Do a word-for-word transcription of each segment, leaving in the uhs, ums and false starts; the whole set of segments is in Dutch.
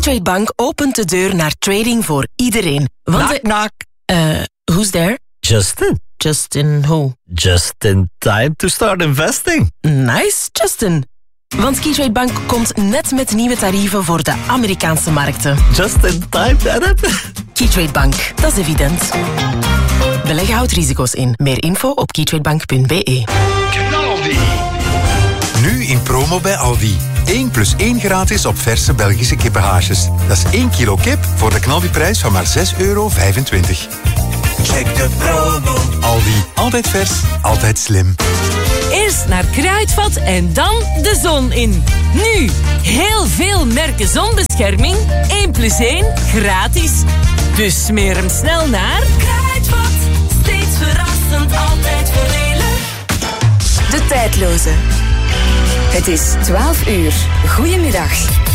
Keytrade Bank opent de deur naar trading voor iedereen. Want knock, knock. Uh, who's there? Justin. Justin who? Just in time to start investing. Nice, Justin. Want Keytrade Bank komt net met nieuwe tarieven voor de Amerikaanse markten. Just in time, Bennett. Keytrade Bank, dat is evident. Beleggen houdt risico's in. Meer info op keytradebank punt b e. Knaldi. Nu in promo bij Aldi. één plus één gratis op verse Belgische kippenhaasjes. Dat is één kilo kip voor de knaldiprijs van maar zes euro vijfentwintig. Check de promo. Aldi. Altijd vers, altijd slim. Eerst naar Kruidvat en dan de zon in. Nu, heel veel merken zonbescherming. één plus één gratis. Dus smeer hem snel naar Kruidvat. Steeds verrassend, altijd voordelig. De tijdloze. Het is twaalf uur. Goedemiddag.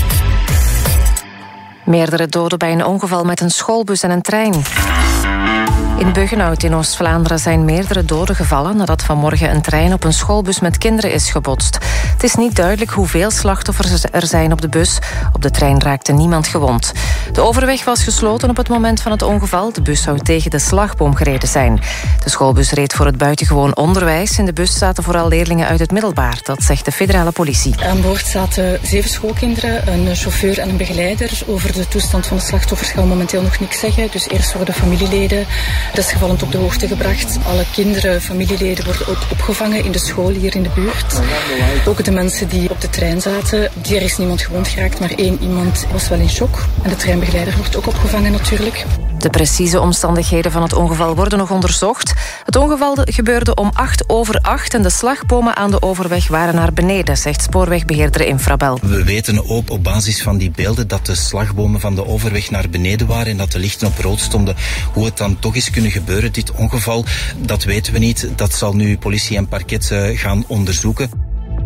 Meerdere doden bij een ongeval met een schoolbus en een trein. In Buggenhout in Oost-Vlaanderen zijn meerdere doden gevallen nadat vanmorgen een trein op een schoolbus met kinderen is gebotst. Het is niet duidelijk hoeveel slachtoffers er zijn op de bus. Op de trein raakte niemand gewond. De overweg was gesloten op het moment van het ongeval. De bus zou tegen de slagboom gereden zijn. De schoolbus reed voor het buitengewoon onderwijs. In de bus zaten vooral leerlingen uit het middelbaar. Dat zegt de federale politie. Aan boord zaten zeven schoolkinderen, een chauffeur en een begeleider. Over de toestand van de slachtoffers gaan we momenteel nog niks zeggen. Dus eerst worden familieleden desgevallend op de hoogte gebracht. Alle kinderen, familieleden worden ook opgevangen in de school hier in de buurt. Ook de mensen die op de trein zaten, er is niemand gewond geraakt, maar één iemand was wel in shock. En de treinbegeleider wordt ook opgevangen natuurlijk. De precieze omstandigheden van het ongeval worden nog onderzocht. Het ongeval gebeurde om acht over acht en de slagbomen aan de overweg waren naar beneden, zegt spoorwegbeheerder Infrabel. We weten ook op basis van die beelden dat de slagbomen van de overweg naar beneden waren en dat de lichten op rood stonden. Hoe het dan toch is kunnen gebeuren, dit ongeval, dat weten we niet. Dat zal nu politie en parket uh, gaan onderzoeken.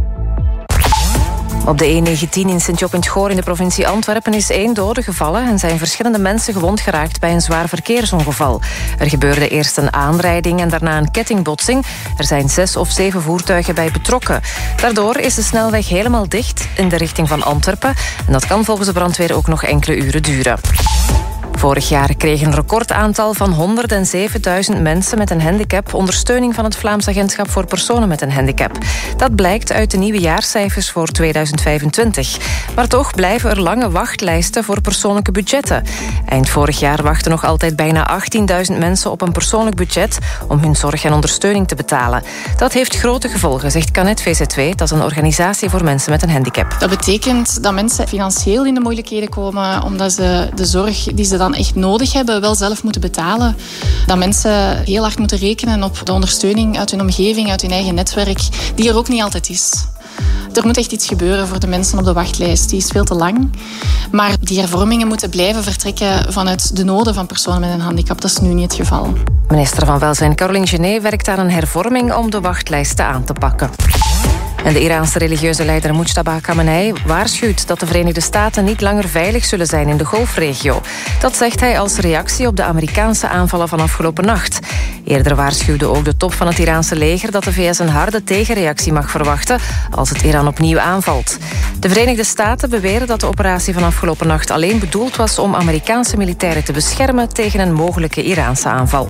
Op de E negentien in Sint-Job-in-'t-Goor in de provincie Antwerpen is één dode gevallen en zijn verschillende mensen gewond geraakt bij een zwaar verkeersongeval. Er gebeurde eerst een aanrijding en daarna een kettingbotsing. Er zijn zes of zeven voertuigen bij betrokken. Daardoor is de snelweg helemaal dicht in de richting van Antwerpen. En dat kan volgens de brandweer ook nog enkele uren duren. Vorig jaar kreeg een recordaantal van honderdzevenduizend mensen met een handicap ondersteuning van het Vlaams Agentschap voor Personen met een Handicap. Dat blijkt uit de nieuwe jaarcijfers voor tweeduizend vijfentwintig. Maar toch blijven er lange wachtlijsten voor persoonlijke budgetten. Eind vorig jaar wachten nog altijd bijna achttienduizend mensen op een persoonlijk budget om hun zorg en ondersteuning te betalen. Dat heeft grote gevolgen, zegt Canet V Z W, dat is een organisatie voor mensen met een handicap. Dat betekent dat mensen financieel in de moeilijkheden komen omdat ze de zorg die ze dan echt nodig hebben, wel zelf moeten betalen. Dat mensen heel hard moeten rekenen op de ondersteuning uit hun omgeving, uit hun eigen netwerk, die er ook niet altijd is. Er moet echt iets gebeuren voor de mensen op de wachtlijst. Die is veel te lang. Maar die hervormingen moeten blijven vertrekken vanuit de noden van personen met een handicap. Dat is nu niet het geval. Minister van Welzijn Caroline Genet werkt aan een hervorming om de wachtlijsten aan te pakken. En de Iraanse religieuze leider Mujtaba Khamenei waarschuwt dat de Verenigde Staten niet langer veilig zullen zijn in de Golfregio. Dat zegt hij als reactie op de Amerikaanse aanvallen van afgelopen nacht. Eerder waarschuwde ook de top van het Iraanse leger dat de V S een harde tegenreactie mag verwachten als het Iran opnieuw aanvalt. De Verenigde Staten beweren dat de operatie van afgelopen nacht alleen bedoeld was om Amerikaanse militairen te beschermen tegen een mogelijke Iraanse aanval.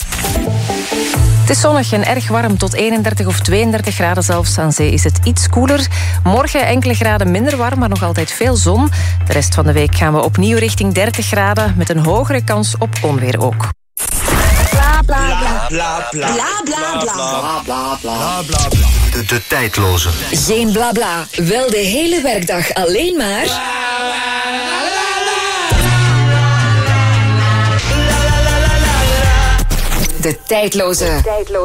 Het is zonnig en erg warm, tot eenendertig of tweeëndertig graden zelfs. Aan zee is het iets koeler. Morgen enkele graden minder warm, maar nog altijd veel zon. De rest van de week gaan we opnieuw richting dertig graden... met een hogere kans op onweer ook. Bla bla bla. Bla bla bla. Bla bla bla. De, de tijdloze. Geen bla bla, wel de hele werkdag alleen maar... De tijdloze.